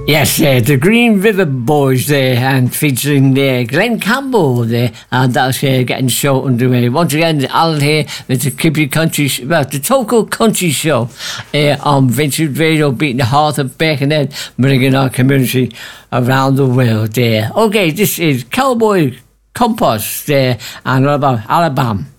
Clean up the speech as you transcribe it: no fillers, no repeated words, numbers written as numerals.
Yes, the Green River Boys there, and featuring Glenn Campbell there, and that's getting show underway. Once again, Alan here, it's the Kippy Country, the Toco Country Show on Vincent Radio, beating the heart of Birkenhead, bringing our community around the world there. Okay, this is Cowboy Compost there, and what about Alabama?